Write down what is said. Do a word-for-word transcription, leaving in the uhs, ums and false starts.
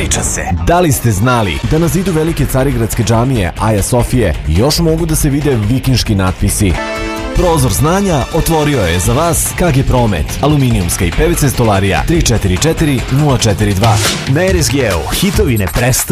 priča se. Da li ste znali da na zidu velike Carigradske džamije Aja Sofije još mogu da se vide vikinški natpisi? Prozor znanja otvorio je za vas K G Promet, aluminijumska i P V C stolarija tri četiri četiri nula četiri dva. Na R S G-u hitovi ne prestaju.